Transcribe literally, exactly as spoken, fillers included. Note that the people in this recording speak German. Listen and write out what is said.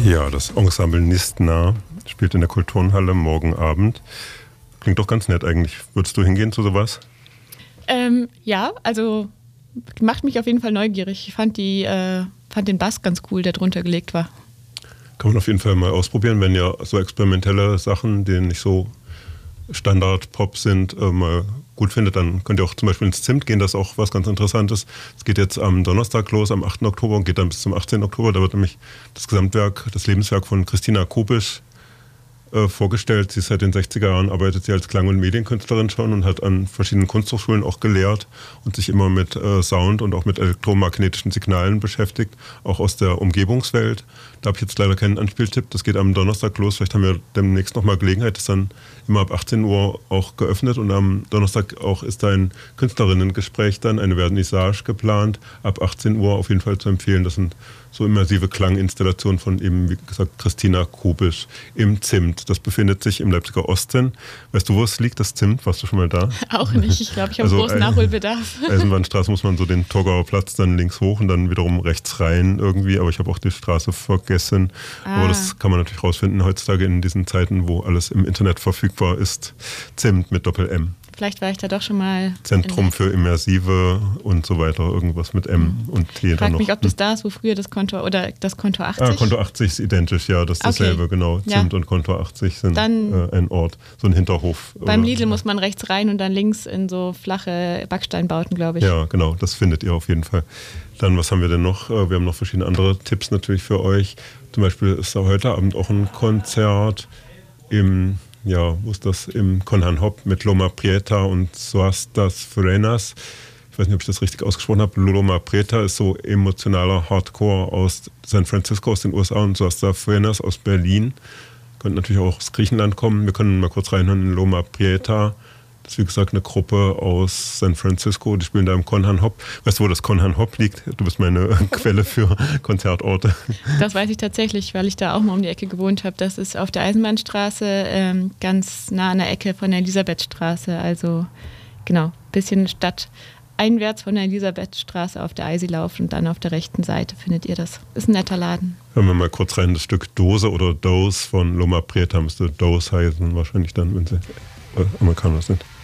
Ja, das Ensemble Nistna spielt in der Kulturnhalle morgen Abend. Klingt doch ganz nett eigentlich. Würdest du hingehen zu sowas? Ähm, ja, also macht mich auf jeden Fall neugierig. Ich fand, die, äh, fand den Bass ganz cool, der drunter gelegt war. Kann man auf jeden Fall mal ausprobieren, wenn ihr so experimentelle Sachen, die nicht so Standard-Pop sind, äh, mal gut findet, dann könnt ihr auch zum Beispiel ins Zimt gehen, das ist auch was ganz Interessantes. Es geht jetzt am Donnerstag los, am achten Oktober und geht dann bis zum achtzehnten Oktober. Da wird nämlich das Gesamtwerk, das Lebenswerk von Christina Kopisch äh, vorgestellt. Sie ist seit den sechziger Jahren, arbeitet sie als Klang- und Medienkünstlerin schon und hat an verschiedenen Kunsthochschulen auch gelehrt und sich immer mit äh, Sound und auch mit elektromagnetischen Signalen beschäftigt, auch aus der Umgebungswelt. Da habe ich jetzt leider keinen Anspieltipp. Das geht am Donnerstag los. Vielleicht haben wir demnächst nochmal Gelegenheit. Das ist dann immer ab achtzehn Uhr auch geöffnet. Und am Donnerstag auch ist da ein Künstlerinnengespräch dann, eine Vernissage geplant. Ab achtzehn Uhr auf jeden Fall zu empfehlen. Das sind so immersive Klanginstallationen von eben, wie gesagt, Christina Kopisch im Zimt. Das befindet sich im Leipziger Osten. Weißt du, wo es liegt, das Zimt? Warst du schon mal da? Auch nicht. Ich glaube, ich habe also, großen Nachholbedarf. Eisenbahnstraße muss man so den Torgauer Platz dann links hoch und dann wiederum rechts rein irgendwie. Aber ich habe auch die Straße vergessen. Ah. Aber das kann man natürlich rausfinden heutzutage in diesen Zeiten, wo alles im Internet verfügbar ist. Zimt mit Doppel-M. Vielleicht war ich da doch schon mal. Zentrum für Immersive und so weiter, irgendwas mit M mhm. und T. Ich frage mich, noch. ob das da ist, wo früher das Kontor oder das Kontor achtzig. Ah, Kontor achtzig ist identisch, ja, das ist dasselbe, okay. Genau. Zimt ja. und Kontor achtzig sind dann, äh, ein Ort, so ein Hinterhof. Beim oder, Lidl ja. muss man rechts rein und dann links in so flache Backsteinbauten, glaube ich. Ja, genau, das findet ihr auf jeden Fall. Dann, was haben wir denn noch? Wir haben noch verschiedene andere Tipps natürlich für euch. Zum Beispiel ist da heute Abend auch ein Konzert im Ja, wo ist das? Im Conhan Hop mit Loma Prieta und Soastas Frenas. Ich weiß nicht, ob ich das richtig ausgesprochen habe. Loma Prieta ist so emotionaler Hardcore aus San Francisco, aus den U S A, und Soastas Frenas aus Berlin. Könnte natürlich auch aus Griechenland kommen. Wir können mal kurz reinhören in Loma Prieta. Das ist wie gesagt eine Gruppe aus San Francisco, die spielen da im Conhan Hop. Weißt du, wo das Conhan Hop liegt? Du bist meine Quelle für Konzertorte. Das weiß ich tatsächlich, weil ich da auch mal um die Ecke gewohnt habe. Das ist auf der Eisenbahnstraße, ähm, ganz nah an der Ecke von der Elisabethstraße. Also genau, ein bisschen stadteinwärts von der Elisabethstraße auf der Eisilauf und dann auf der rechten Seite findet ihr das. Ist ein netter Laden. Hören wir mal kurz rein, das Stück Dose oder Dose von Loma Prieta müsste Dose heißen, wahrscheinlich dann, wenn sie äh, Amerikaner sind.